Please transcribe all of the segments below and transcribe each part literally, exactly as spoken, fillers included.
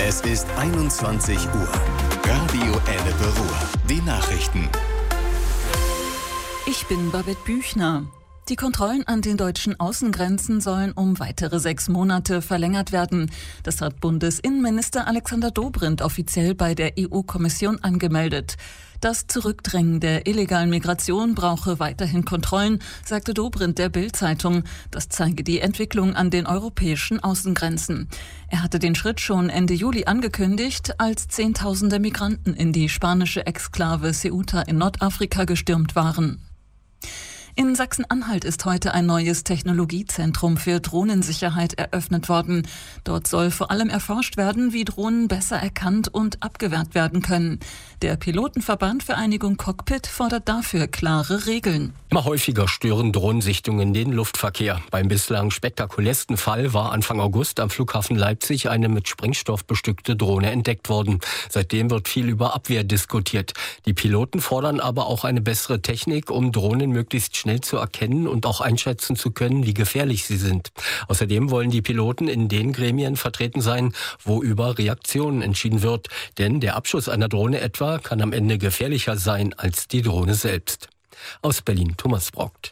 Es ist einundzwanzig Uhr. Radio Ennepe Ruhr. Die Nachrichten. Ich bin Babette Büchner. Die Kontrollen an den deutschen Außengrenzen sollen um weitere sechs Monate verlängert werden. Das hat Bundesinnenminister Alexander Dobrindt offiziell bei der E U-Kommission angemeldet. Das Zurückdrängen der illegalen Migration brauche weiterhin Kontrollen, sagte Dobrindt der Bild-Zeitung. Das zeige die Entwicklung an den europäischen Außengrenzen. Er hatte den Schritt schon Ende Juli angekündigt, als Zehntausende Migranten in die spanische Exklave Ceuta in Nordafrika gestürmt waren. In Sachsen-Anhalt ist heute ein neues Technologiezentrum für Drohnensicherheit eröffnet worden. Dort soll vor allem erforscht werden, wie Drohnen besser erkannt und abgewehrt werden können. Der Pilotenverband Vereinigung Cockpit fordert dafür klare Regeln. Immer häufiger stören Drohnensichtungen den Luftverkehr. Beim bislang spektakulärsten Fall war Anfang August am Flughafen Leipzig eine mit Sprengstoff bestückte Drohne entdeckt worden. Seitdem wird viel über Abwehr diskutiert. Die Piloten fordern aber auch eine bessere Technik, um Drohnen möglichst schnell zu erkennen und auch einschätzen zu können, wie gefährlich sie sind. Außerdem wollen die Piloten in den Gremien vertreten sein, wo über Reaktionen entschieden wird. Denn der Abschuss einer Drohne etwa kann am Ende gefährlicher sein als die Drohne selbst. Aus Berlin, Thomas Brockt.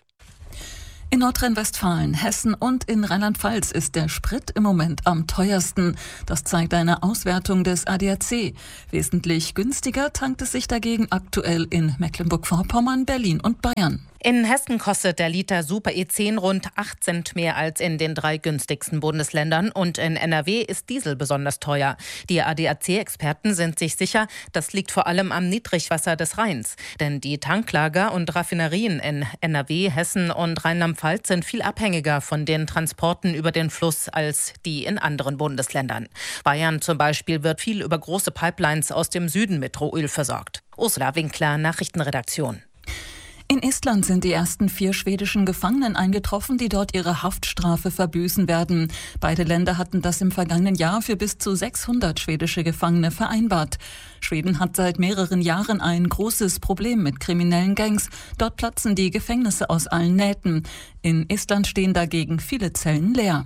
In Nordrhein-Westfalen, Hessen und in Rheinland-Pfalz ist der Sprit im Moment am teuersten. Das zeigt eine Auswertung des A D A C. Wesentlich günstiger tankt es sich dagegen aktuell in Mecklenburg-Vorpommern, Berlin und Bayern. In Hessen kostet der Liter Super E zehn rund acht Cent mehr als in den drei günstigsten Bundesländern und in N R W ist Diesel besonders teuer. Die A D A C-Experten sind sich sicher, das liegt vor allem am Niedrigwasser des Rheins. Denn die Tanklager und Raffinerien in N R W, Hessen und Rheinland-Pfalz sind viel abhängiger von den Transporten über den Fluss als die in anderen Bundesländern. Bayern zum Beispiel wird viel über große Pipelines aus dem Süden mit Rohöl versorgt. Ursula Winkler, Nachrichtenredaktion. In Estland sind die ersten vier schwedischen Gefangenen eingetroffen, die dort ihre Haftstrafe verbüßen werden. Beide Länder hatten das im vergangenen Jahr für bis zu sechshundert schwedische Gefangene vereinbart. Schweden hat seit mehreren Jahren ein großes Problem mit kriminellen Gangs. Dort platzen die Gefängnisse aus allen Nähten. In Estland stehen dagegen viele Zellen leer.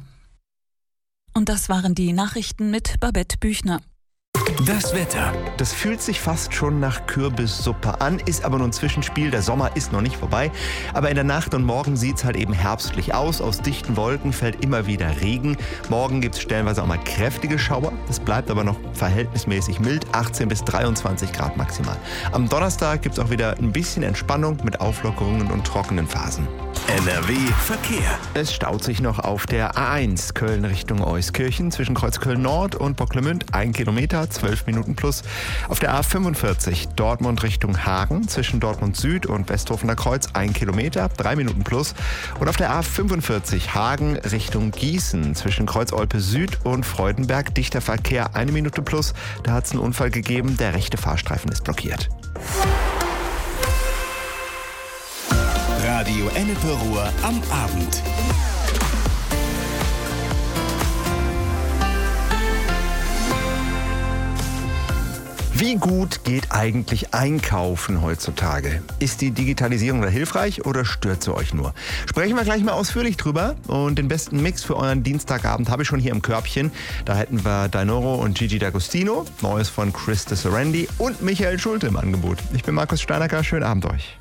Und das waren die Nachrichten mit Babette Büchner. Das Wetter. Das fühlt sich fast schon nach Kürbissuppe an, ist aber nur ein Zwischenspiel. Der Sommer ist noch nicht vorbei. Aber in der Nacht und morgen sieht es halt eben herbstlich aus. Aus dichten Wolken fällt immer wieder Regen. Morgen gibt es stellenweise auch mal kräftige Schauer. Es bleibt aber noch verhältnismäßig mild, achtzehn bis dreiundzwanzig Grad maximal. Am Donnerstag gibt es auch wieder ein bisschen Entspannung mit Auflockerungen und trockenen Phasen. N R W Verkehr. Es staut sich noch auf der A eins Köln Richtung Euskirchen zwischen Kreuzköln Nord und Bocklemünd. Ein Kilometer, zwölf Minuten plus. Auf der A fünfundvierzig Dortmund Richtung Hagen zwischen Dortmund Süd und Westhofener Kreuz ein Kilometer, drei Minuten plus. Und auf der A fünfundvierzig Hagen Richtung Gießen zwischen Kreuz-Olpe Süd und Freudenberg dichter Verkehr, eine Minute plus. Da hat es einen Unfall gegeben, der rechte Fahrstreifen ist blockiert. Radio Ennepe Ruhr am Abend. Wie gut geht eigentlich Einkaufen heutzutage? Ist die Digitalisierung da hilfreich oder stört sie euch nur? Sprechen wir gleich mal ausführlich drüber. Und den besten Mix für euren Dienstagabend habe ich schon hier im Körbchen. Da hätten wir Dainoro und Gigi D'Agostino, Neues von Chris de Serendi und Michael Schulte im Angebot. Ich bin Markus Steinacker, schönen Abend euch.